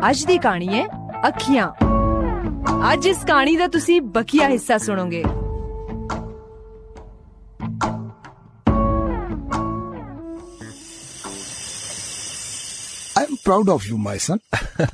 ਅੱਜ ਦੀ ਕਹਾਣੀ ਹੈ ਅੱਖੀਆਂ। ਅੱਜ ਇਸ ਕਹਾਣੀ ਦਾ ਤੁਸੀਂ ਬਕੀਆ ਹਿੱਸਾ ਸੁਣੋਗੇ। I am proud of you, my son.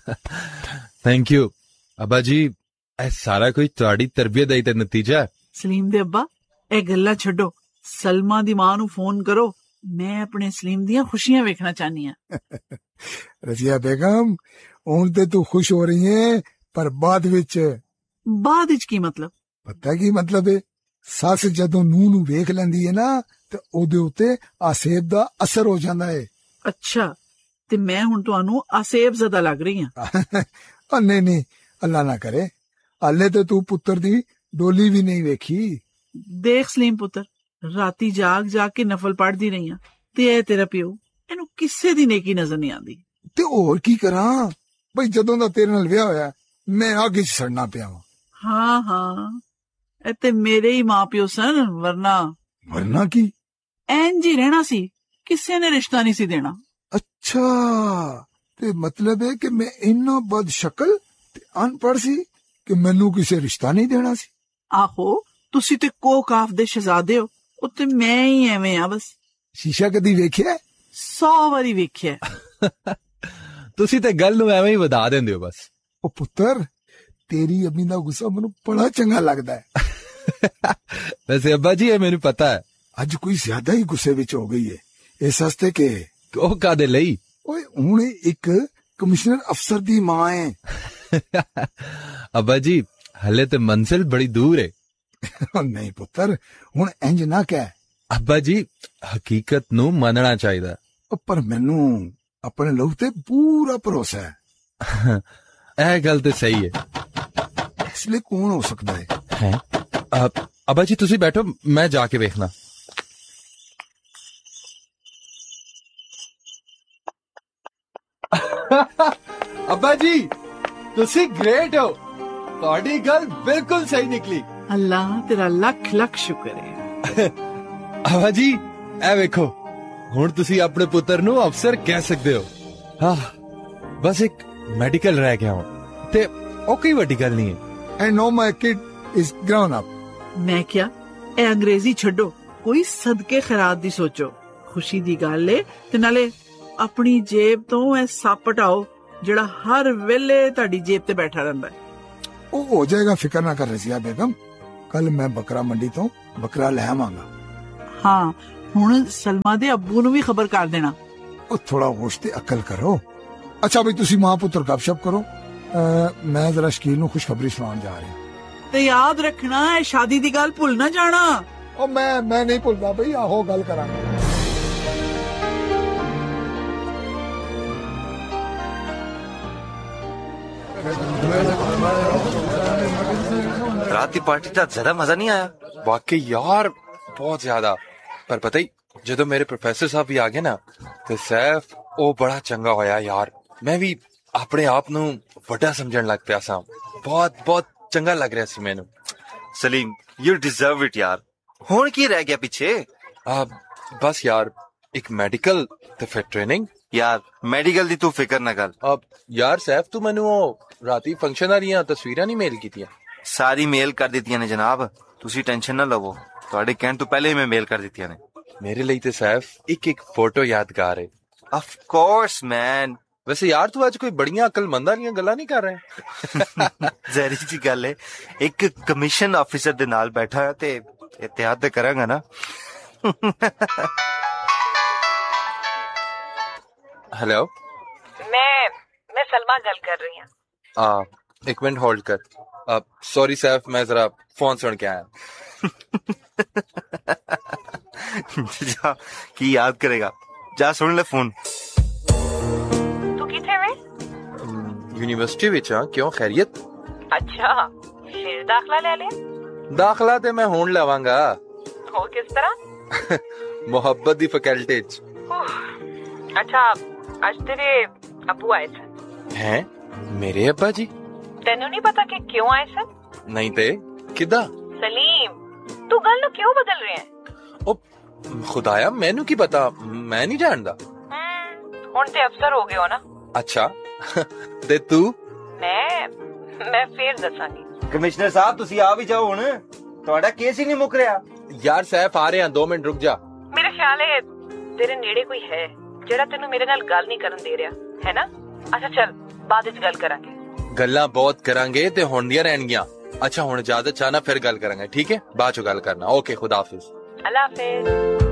Thank you. ਅੱਬਾ ਜੀ, ਇਹ ਸਾਰਾ ਕੁਝ ਤੁਹਾਡੀ ਤਰਬੀਅਤ ਦਾ ਹੀ ਤਾਂ ਨਤੀਜਾ ਹੈ। ਸਲੀਮ ਦੇ ਅੱਬਾ, ਇਹ ਗੱਲਾਂ ਛੱਡੋ, ਸਲਮਾ ਦੀ ਮਾਂ ਨੂੰ ਫੋਨ ਕਰੋ। ਮੈਂ ਆਪਣੇ ਸਲੀਮ ਦੀਆਂ ਖੁਸ਼ੀਆਂ ਵੇਖਣਾ ਚਾਹਨੀ ਆ। रजिया बेगम, ਹੁਣ ਤੇ ਤੂੰ ਖੁਸ਼ ਹੋ ਰਹੀ ਹੈ, ਪਰ ਬਾਅਦ ਵਿੱਚ ਕੀ ਮਤਲਬ? ਪਤਾ ਕੀ ਮਤਲਬ ਹੈ? ਸੱਸ ਜਦੋਂ ਨੂੰਹ ਨੂੰ ਵੇਖ ਲੈਂਦੀ ਹੈ ਨਾ, ਤੇ ਉਹਦੇ ਉੱਤੇ ਆਸੇਬ ਦਾ ਅਸਰ ਹੋ ਜਾਂਦਾ ਹੈ। ਅੱਛਾ, ਤੇ ਮੈਂ ਹੁਣ ਤੁਹਾਨੂੰ ਆਸੇਬ ਜ਼ਦਾ ਲੱਗ ਰਹੀ ਹਾਂ। ਨਹੀਂ, ਅੱਲਾ ਨਾ ਕਰੇ। ਹਾਲੇ ਤੇ ਤੂੰ ਪੁੱਤਰ ਦੀ ਡੋਲੀ ਵੀ ਨਹੀਂ ਵੇਖੀ। ਦੇਖ ਸਲੀਮ ਪੁੱਤਰ, ਰਾਤੀ ਜਾਗ ਕੇ ਨਫਲ ਪੜ੍ਹਦੀ ਰਹੀ ਆ, ਤੇ ਇਹ ਤੇਰਾ ਪਿਓ, ਇਹਨੂੰ ਕਿਸੇ ਦੀ ਨੇਕੀ ਨਜ਼ਰ ਨਹੀਂ ਆਉਂਦੀ। ਤੇ ਹੋਰ ਕੀ ਕਰਾਂ ਬਈ, ਜਦੋਂ ਦਾ ਤੇਰੇ ਨਾਲ ਵਿਆਹ ਹੋਇਆ ਮੈਂ ਅੱਗ 'ਚ ਸੜਨਾ ਪਿਆ ਵਾਂ। ਹਾਂ, ਇਹ ਤੇ ਮੇਰੇ ਹੀ ਮਾਂ ਪਿਓ ਸਨ, ਵਰਨਾ ਕੀ ਇੰਜ ਹੀ ਰਹਿਣਾ ਸੀ, ਕਿਸੇ ਨੇ ਰਿਸ਼ਤਾ ਨਹੀਂ ਸੀ ਦੇਣਾ। ਅੱਛਾ, ਤੇ ਮਤਲਬ ਹੈ ਕਿ ਮੈਂ ਇੰਨਾ ਬਦ ਸ਼ਕਲ ਤੇ ਅਨਪੜ੍ਹ ਸੀ ਕਿ ਮੈਨੂੰ ਕਿਸੇ ਰਿਸ਼ਤਾ ਨਹੀਂ ਦੇਣਾ ਸੀ। ਆਹੋ, ਤੁਸੀਂ ਤੇ ਕੋਕਾਫ ਦੇ ਸ਼ਹਿਜ਼ਾਦੇ ਹੋ, ਉੱਤੇ ਮੈਂ ਹੀ ਐਵੇਂ ਆ ਬਸ। ਸ਼ੀਸ਼ਾ ਕਦੀ ਵੇਖਿਆ? 100 ਵਾਰੀ ਵੇਖਿਆ। ਤੁਸੀਂ ਤੇ ਗੱਲ ਨੂੰ ਐਵੇਂ ਹੀ ਵਧਾ ਦਿੰਦੇ ਹੋ ਬਸ। ਉਹ ਪੁੱਤਰ, ਤੇਰੀ ਅੰਮੀ ਦਾ ਗੁੱਸਾ ਮੈਨੂੰ ਬੜਾ ਚੰਗਾ ਲੱਗਦਾ ਹੈ। ਵੈਸੇ ਅੱਬਾ ਜੀ, ਇਹ ਮੈਨੂੰ ਪਤਾ ਹੈ ਅੱਜ ਕੋਈ ਜ਼ਿਆਦਾ ਹੀ ਗੁੱਸੇ ਵਿੱਚ ਹੋ ਗਈ ਹੈ। ਇਸ ਵਾਸਤੇ ਕਿ ਉਹ ਕਾਦੇ ਲਈ? ਓਏ, ਹੁਣ ਇੱਕ ਕਮਿਸ਼ਨਰ ਅਫਸਰ ਦੀ ਮਾਂ ਹੈ। ਅੱਬਾ ਜੀ, ਹਲੇ ਤੇ ਮੰਜ਼ਿਲ ਬੜੀ ਦੂਰ ਹੈ। ਨਹੀਂ ਪੁੱਤਰ, ਹੁਣ ਇੰਜ ਨਾ ਕਹਿ। ਅੱਬਾ ਜੀ, ਹਕੀਕਤ ਨੂੰ ਮੰਨਣਾ ਚਾਹੀਦਾ। ਪਰ ਮੈਨੂੰ ਆਪਣੇ ਲਹੂ ਤੇ ਪੂਰਾ ਭਰੋਸਾ ਹੈ। ਇਹ ਗੱਲ ਤੇ ਸਹੀ ਹੈ। ਇਸ ਲਈ ਕੌਣ ਹੋ ਸਕਦਾ ਹੈ? ਅੱਬਾ ਜੀ, ਤੁਸੀਂ ਬੈਠੋ, ਮੈਂ ਜਾ ਕੇ ਵੇਖਣਾ। ਅੱਬਾ ਜੀ, ਤੁਸੀਂ ਗ੍ਰੇਟ ਹੋ। ਤੁਹਾਡੀ ਗੱਲ ਬਿਲਕੁਲ ਸਹੀ ਨਿਕਲੀ। ਅੱਲਾਹ ਤੇਰਾ ਲੱਖ ਲੱਖ ਸ਼ੁਕਰ ਹੈ। ਅੱਬਾ ਜੀ, ਇਹ ਵੇਖੋ, ਹੁਣ ਤੁਸੀਂ ਆਪਣੇ ਪੁੱਤਰ ਨੂੰ ਅਫਸਰ ਕਹਿ ਸਕਦੇ ਹੋ। ਹਾਂ, ਬਸ ਇੱਕ ਮੈਡੀਕਲ ਰਹਿ ਗਿਆ ਹੁਣ, ਤੇ ਉਹ ਕੋਈ ਵੱਡੀ ਗੱਲ ਨਹੀਂ ਹੈ। I know my kid is grown up. ਮੈਂ ਕਿਹਾ, ਇਹ ਅੰਗਰੇਜ਼ੀ ਛੱਡੋ, ਕੋਈ ਸਦਕੇ ਖੈਰਾਤ ਦੀ ਸੋਚੋ। ਖੁਸ਼ੀ ਦੀ ਗੱਲ ਏ, ਤੇ ਨਾਲੇ ਆਪਣੀ ਜੇਬ ਤੋਂ ਇਹ ਸੱਪ ਹਟਾਓ ਜਿਹੜਾ ਹਰ ਵੇਲੇ ਤੁਹਾਡੀ ਜੇਬ ਤੇ ਬੈਠਾ ਰਹਿੰਦਾ ਹੈ। ਉਹ ਹੋ ਜਾਏਗਾ, ਫਿਕਰ ਨਾ ਕਰ ਰਜ਼ੀਆ ਬੇਗਮ। ਕੱਲ ਮੈਂ ਬੱਕਰਾ ਮੰਡੀ ਤੋਂ ਬੱਕਰਾ ਲੈ ਆਵਾਂਗਾ। ਹਾਂ, ਹੁਣ ਸਲਮਾ ਦੇ ਅੱਬੂ ਨੂੰ ਵੀ ਖਬਰ ਕਰ ਦੇਣਾ। ਉਹ ਥੋੜਾ ਹੋਸ਼ ਤੇ ਅਕਲ ਕਰੋ। ਅੱਛਾ ਬਈ, ਤੁਸੀਂ ਮਾਂ ਪੁੱਤਰ ਗੱਪਸ਼ਪ ਕਰੋ। ਮੈਂ ਜ਼ਰਾ ਸ਼ਕੀਲ ਨੂੰ ਖੁਸ਼ਖਬਰੀ ਸੁਣਾਉਣ ਜਾ ਰਿਹਾ। ਤੇ ਯਾਦ ਰੱਖਣਾ, ਇਹ ਸ਼ਾਦੀ ਦੀ ਗੱਲ ਭੁੱਲ ਨਾ ਜਾਣਾ। ਉਹ ਮੈਂ ਨਹੀਂ ਭੁੱਲਦਾ ਬਈ। ਆਹੋ, ਗੱਲ ਕਰਾਂਗੇ। रात की पार्टी का ज्यादा मजा नहीं आया। वाकई यार, बहुत ज्यादा। पर पता ही, ਜਦੋਂ ਮੇਰੇ ਪ੍ਰੋਫੈਸਰ ਸਾਹਿਬ ਵੀ ਆ ਗਏ ਨਾ, ਤੇ ਸੈਫ ਉਹ ਬੜਾ ਚੰਗਾ ਹੋਇਆ ਯਾਰ। ਮੈਂ ਵੀ ਆਪਣੇ ਆਪ ਨੂੰ ਵੱਡਾ ਸਮਝਣ ਲੱਗ ਪਿਆ ਸਾਂ। ਬਹੁਤ ਚੰਗਾ ਲੱਗ ਰਿਹਾ ਸੀ ਮੈਨੂੰ। सलीम, you deserve it यार। ਹੁਣ ਕੀ ਰਹਿ ਗਿਆ ਪਿੱਛੇ? ਬਸ ਯਾਰ, ਇੱਕ ਮੈਡੀਕਲ ਤੇ ਫਿਰ ਟ੍ਰੇਨਿੰਗ। ਯਾਰ ਮੈਡੀਕਲ ਦੀ ਤੂੰ ਫਿਕਰ ਨਾ ਕਰ। ਯਾਰ ਸੈਫ, ਤੂੰ ਮੈਨੂੰ ਉਹ ਰਾਤੀ ਫੰਕਸ਼ਨ ਵਾਲੀਆਂ ਤਸਵੀਰਾਂ ਨਹੀਂ ਮੇਲ ਕੀਤੀਆਂ? ਸਾਰੀ ਮੇਲ ਕਰ ਦਿੱਤੀਆਂ ਨੇ ਜਨਾਬ, ਤੁਸੀਂ ਟੈਨਸ਼ਨ ਨਾ ਲਵੋ। ਤੁਹਾਡੇ ਕਹਿਣ ਤੋਂ ਪਹਿਲੇ ਹੀ ਮੈਂ ਮੇਲ ਕਰ ਦਿੱਤੀਆਂ ਨੇ। ਮੇਰੇ ਲਈ ਤੇ ਸੈਫ ਇੱਕ ਫੋਟੋ ਯਾਦਗਾਰ ਹੈ। ਆਫ ਕੋਰਸ ਮੈਨ। ਵੈਸੇ ਯਾਰ, ਤੂੰ ਅੱਜ ਕੋਈ ਬੜੀਆਂ ਅਕਲਮੰਦਾਂ ਦੀਆਂ ਗੱਲਾਂ ਨਹੀਂ ਕਰ ਰਿਹਾ। ਜ਼ਹਿਰੀ ਜੀ ਗੱਲ ਹੈ, ਇੱਕ ਕਮਿਸ਼ਨ ਆਫਿਸਰ ਦੇ ਨਾਲ ਬੈਠਾ ਹੈ ਤੇ ਇਤਿਹਾਦ ਤੇ ਕਰਾਂਗਾ ਨਾ। हेलो, मैं सलमा गल कर रही हूँ। एक मिनट होल्ड कर। सॉरी सैफ, मैं जरा फोन सुन के आया। जा की याद करेगा, जा सुन ले फोन। तू किथे वे? यूनिवर्सिटी विच हां, क्यों खैरियत? अच्छा, फिर दाखला ले ले। दाखला ते मैं हुण लवांगा। हो किस तरह? मोहब्बत दी फैकल्टी च। अच्छा, आज तेरे अबू आए सन। हैं? मेरे अब्बा जी? तेनू नहीं पता कि क्यों आए सन? नहीं ते किदा? सलीम, तू गल नू क्यों बदल रहे हैं? ओ खुदाया, मैनू की पता, मैं नहीं जानदा। हुण ते अफसर हो गए हो ना। अच्छा, ਤੇ ਤੂੰ? मैं फिर दसांगी। ਕਮਿਸ਼ਨਰ ਸਾਹਿਬ ਤੁਸੀਂ ਆ ਵੀ ਜਾਓ ਹੁਣ, ਤੁਹਾਡਾ ਕੇਸ ਹੀ ਨਹੀਂ ਮੁੱਕ ਰਿਹਾ। ਯਾਰ ਸੈਫ ਆ ਰਹੇ ਆ, 2 ਮਿੰਟ ਰੁਕ ਜਾ। मेरा ख्याल है तेरे नेड़े कोई है ਜਿਹੜਾ ਤੈਨੂੰ ਮੇਰੇ ਨਾਲ ਗੱਲ ਨਹੀਂ ਕਰਨ ਦੇ ਰਿਹਾ ਹੈ ਨਾ। ਅੱਛਾ ਚੱਲ ਬਾਅਦ ਵਿੱਚ ਗੱਲ ਕਰਾਂਗੇ। ਗੱਲਾਂ ਬਹੁਤ ਕਰਾਂਗੇ ਤੇ ਹੁੰਦੀਆਂ ਰਹਿਣਗੀਆਂ। ਅੱਛਾ ਹੁਣ ਇਜਾਜ਼ਤ ਚਾਹਨਾ, ਫਿਰ ਗੱਲ ਕਰਾਂਗੇ, ਠੀਕ ਹੈ? ਬਾਅਦ ਚੋਂ ਗੱਲ ਕਰਨਾ। ਓਕੇ, ਖੁਦਾ ਹਾਫਿਜ਼। ਅੱਲਾ ਹਾਫਿਜ਼।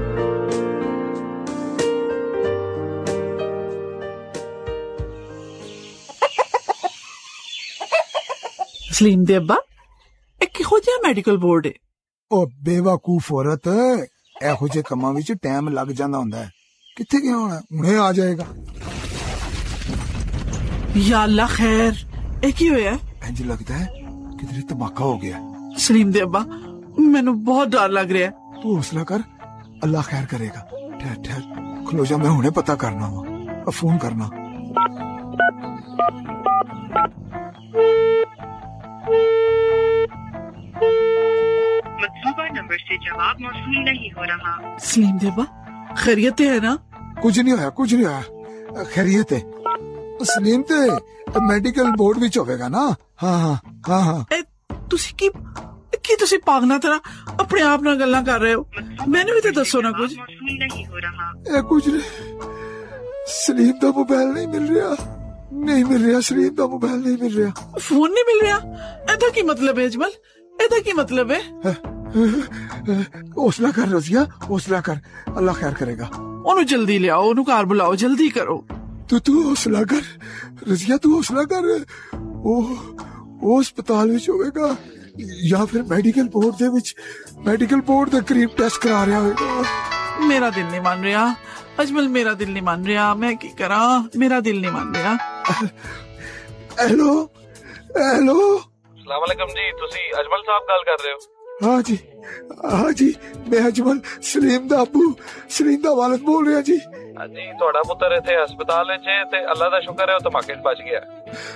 ਸਲੀਮ ਦੇ ਅੱਬਾ, ਇਹ ਕਿਹੋ ਜਿਹਾ ਮੈਡੀਕਲ ਬੋਰਡ ਹੈ? ਉਹ ਬੇਵਕੂਫ ਔਰਤ, ਇਹੋ ਜਿਹੇ ਕੰਮਾਂ ਵਿੱਚ ਟਾਈਮ ਲੱਗ ਜਾਂਦਾ ਹੁੰਦਾ ਹੈ। ਕਿੱਥੇ ਗਿਆ ਹੋਣਾ? ਹੁਣੇ ਆ ਜਾਏਗਾ। ਯਾ ਅੱਲਾ ਖੈਰ, ਇਹ ਕੀ ਹੋਇਆ? ਇੰਜ ਲੱਗਦਾ ਹੈ ਕਿਧਰੇ ਧਮਾਕਾ ਹੋ ਗਿਆ। ਸਲੀਮ ਦੇ ਅੱਬਾ, ਮੈਨੂੰ ਬਹੁਤ ਡਰ ਲੱਗ ਰਿਹਾ। ਤੂੰ ਹੌਸਲਾ ਕਰ, ਅੱਲਾ ਖੈਰ ਕਰੇਗਾ। ਠਹਿਰ ਠਹਿਰ, ਖਲੋ ਜਾ, ਮੈਂ ਹੁਣੇ ਪਤਾ ਕਰਨਾ ਵਾ, ਫੋਨ ਕਰਨਾ। मंसूबा नंबर से जवाब मौसूल नहीं हो रहा। ਸਲੀਮ ਦੇ ਅੱਬਾ, ਖੈਰੀਅਤ ਹੈ ਨਾ? ਕੁਝ ਨਹੀਂ ਹੋਇਆ, ਕੁਝ ਨਹੀਂ ਹੋਇਆ, ਖੈਰੀਅਤ ਹੈ। ਸਲੀਮ ਤੇ ਮੈਡੀਕਲ ਬੋਰਡ ਵਿੱਚ ਹੋਵੇਗਾ ਨਾ? ਹਾਂ ਹਾਂ ਹਾਂ ਹਾਂ। ਇਹ ਤੁਸੀਂ ਕੀ ਤੁਸੀਂ ਪਾਗਲਾਂ ਤਰ੍ਹਾਂ ਆਪਣੇ ਆਪ ਨਾਲ ਗੱਲਾਂ ਕਰ ਰਹੇ ਹੋ? ਮੈਨੂੰ ਵੀ ਤਾਂ ਦੱਸੋ ਨਾ ਕੁਝ। मौसूल नहीं हो रहा। ਇਹ ਕੁਝ ਨਹੀਂ, ਸਲੀਮ ਦਾ ਮੋਬਾਈਲ ਨਹੀਂ ਮਿਲ ਰਿਹਾ, ਨਹੀਂ ਮਿਲ ਰਿਹਾ, ਸਲੀਮ ਦਾ ਮੋਬਾਈਲ ਨਹੀਂ ਮਿਲ ਰਿਹਾ। ਫੋਨ ਨਹੀਂ ਮਿਲ ਰਿਹਾ? ਇਹਦਾ ਕੀ ਮਤਲਬ ਹੈ ਅਜਮਲ? ਇਹਦਾ ਕੀ ਮਤਲਬ ਹੈ? ਹੌਸਲਾ ਕਰ ਰਜ਼ੀਆ, ਹੌਸਲਾ ਕਰ, ਅੱਲਾ ਖੈਰ ਕਰੇਗਾ। ਉਹਨੂੰ ਜਲਦੀ ਲਿਆਓ, ਉਹਨੂੰ ਘਰ ਬੁਲਾਓ, ਜਲਦੀ ਕਰੋ। ਤੂੰ ਹੌਸਲਾ ਕਰ ਰਜ਼ੀਆ, ਤੂੰ ਹੌਸਲਾ ਕਰ। ਉਹ ਹਸਪਤਾਲ ਵਿੱਚ ਹੋਵੇਗਾ ਜਾਂ ਫਿਰ ਮੈਡੀਕਲ ਬੋਰਡ ਦੇ ਵਿੱਚ, ਮੈਡੀਕਲ ਬੋਰਡ ਦੇ ਕਰੀਬ ਟੈਸਟ ਕਰਾ ਰਿਹਾ ਹੋਵੇਗਾ। ਮੇਰਾ ਦਿਲ ਨਹੀਂ ਮੰਨ ਰਿਹਾ ਅਜਮਲ, ਮੇਰਾ ਦਿਲ ਨਹੀਂ ਮੰਨ ਰਿਹਾ। ਮੈਂ ਕੀ ਕਰਾਂ? ਮੇਰਾ ਦਿਲ ਨਹੀਂ ਮੰਨ ਰਿਹਾ। ਹੈਲੋ ਹੈਲੋ, अस्सलाम वालेकुम जी, ਤੁਸੀਂ ਅਜਮਲ ਸਾਹਿਬ ਗੱਲ ਕਰ ਰਹੇ ਹੋ? हाँ जी, हाँ जी, मैं अजमल सलीम दा अबू, सलीम दा वालिद बोल रहा जी। ਹਾਂਜੀ, ਤੁਹਾਡਾ ਪੁੱਤਰ ਇੱਥੇ ਹਸਪਤਾਲ ਵਿੱਚ ਹੈ ਤੇ ਅੱਲਾ ਦਾ ਸ਼ੁਕਰ ਹੈ ਉਹ ਧਮਾਕੇ 'ਚ ਬਚ ਗਿਆ।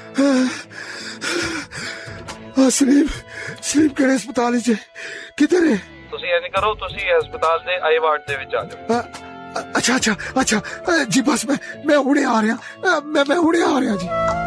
सलीम सलीम केड़े हस्पताल च किधर है? ਤੁਸੀਂ ਇੰਜ ਕਰੋ, ਤੁਸੀਂ ਹਸਪਤਾਲ ਦੇ ਆਈ ਵਾਰਡ ਦੇ ਵਿੱਚ ਆ ਜਾਓ। अच्छा अच्छा अच्छा जी, बस मैं हुणे आ रहा, मैं हुणे आ रहा जी।